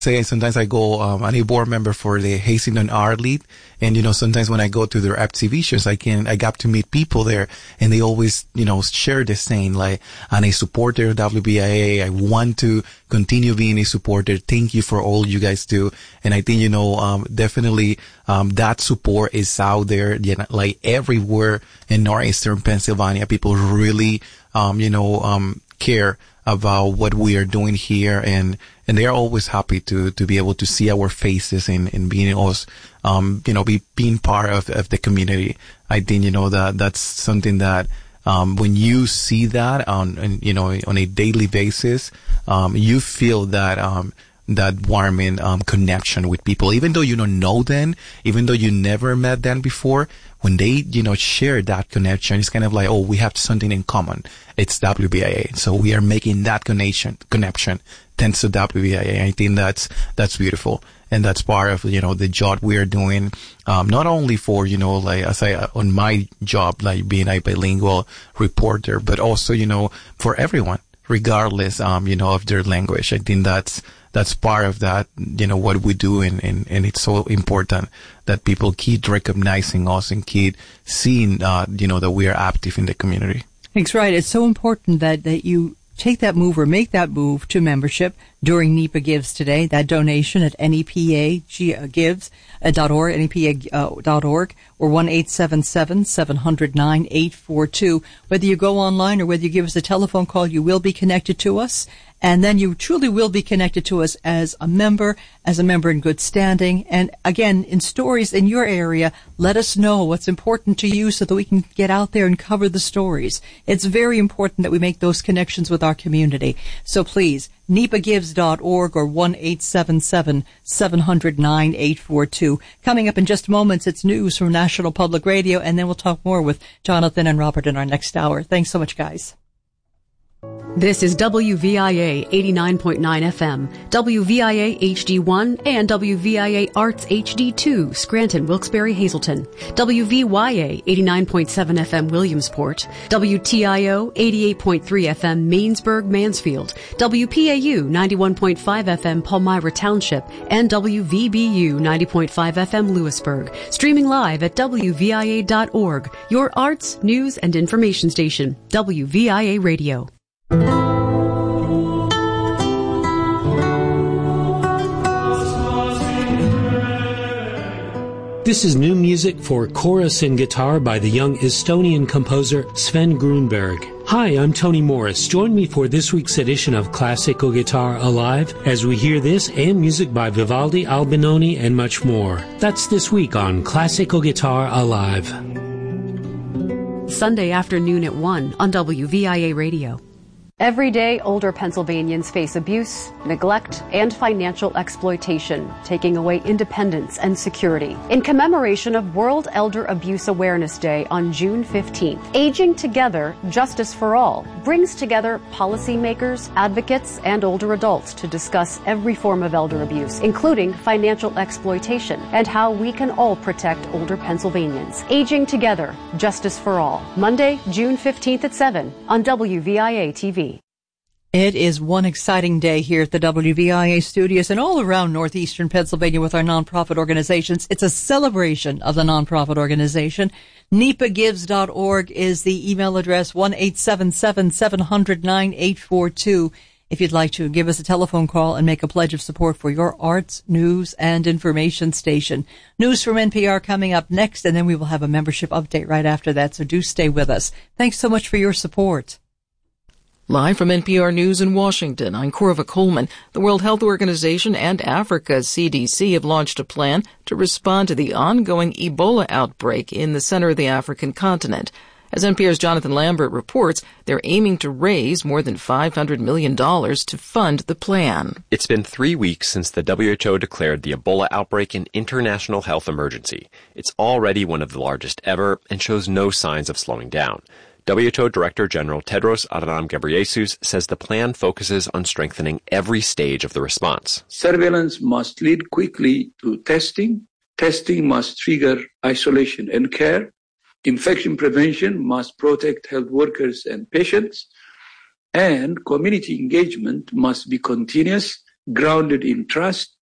say sometimes I go, I'm a board member for the Hazelton Art League. And, sometimes when I go to their exhibitions, I got to meet people there and they always, share the same, like, I'm a supporter of WVIA. I want to continue being a supporter. Thank you for all you guys do. And I think, definitely, that support is out there, like everywhere in northeastern Pennsylvania. People really, care about what we are doing here, and they are always happy to be able to see our faces and being us, being part of the community. I think, that's something that, when you see that on a daily basis, you feel that warming, connection with people, even though you don't know them, even though you never met them before. When they, share that connection, it's kind of like, oh, we have something in common. It's WVIA. So we are making that connection thanks to WVIA. I think that's beautiful. And that's part of, the job we are doing, not only for, like as on my job, like being a bilingual reporter, but also, for everyone, regardless, of their language. I think that's part of that, what we do. And it's so important that people keep recognizing us and keep seeing, that we are active in the community. That's right. It's so important that you take that move or make that move to membership during NEPA Gives today. That donation at nepagives.org, nepa.org, or 1-877-700-9842. Whether you go online or whether you give us a telephone call, you will be connected to us. And then you truly will be connected to us as a member in good standing. And again, in stories in your area, let us know what's important to you so that we can get out there and cover the stories. It's very important that we make those connections with our community. So please, nepagives.org or 1-877-700-9842. Coming up in just moments, it's news from National Public Radio, and then we'll talk more with Jonathan and Robert in our next hour. Thanks so much, guys. This is WVIA 89.9 FM, WVIA HD1, and WVIA Arts HD2, Scranton, Wilkes-Barre, Hazleton, WVYA 89.7 FM, Williamsport, WTIO 88.3 FM, Mainsburg, Mansfield, WPAU 91.5 FM, Palmyra Township, and WVBU 90.5 FM, Lewisburg. Streaming live at WVIA.org, your arts, news, and information station, WVIA Radio. This is new music for chorus and guitar by the young Estonian composer Sven Grunberg. Hi, I'm Tony Morris. Join me for this week's edition of Classical Guitar Alive as we hear this and music by Vivaldi, Albinoni, and much more. That's this week on Classical Guitar Alive. Sunday afternoon at 1 on WVIA Radio. Every day, older Pennsylvanians face abuse, neglect, and financial exploitation, taking away independence and security. In commemoration of World Elder Abuse Awareness Day on June 15th, Aging Together, Justice for All brings together policymakers, advocates, and older adults to discuss every form of elder abuse, including financial exploitation, and how we can all protect older Pennsylvanians. Aging Together, Justice for All, Monday, June 15th at 7 on WVIA TV. It is one exciting day here at the WVIA studios and all around northeastern Pennsylvania with our nonprofit organizations. It's a celebration of the nonprofit organization. nepagives.org is the email address, 1-877-700-9842. If you'd like to give us a telephone call and make a pledge of support for your arts, news, and information station. News from NPR coming up next, and then we will have a membership update right after that, so do stay with us. Thanks so much for your support. Live from NPR News in Washington, I'm Corva Coleman. The World Health Organization and Africa's CDC have launched a plan to respond to the ongoing Ebola outbreak in the center of the African continent. As NPR's Jonathan Lambert reports, they're aiming to raise more than $500 million to fund the plan. It's been 3 weeks since the WHO declared the Ebola outbreak an international health emergency. It's already one of the largest ever and shows no signs of slowing down. WHO Director General Tedros Adhanom Ghebreyesus says the plan focuses on strengthening every stage of the response. Surveillance must lead quickly to testing. Testing must trigger isolation and care. Infection prevention must protect health workers and patients. And community engagement must be continuous, grounded in trust,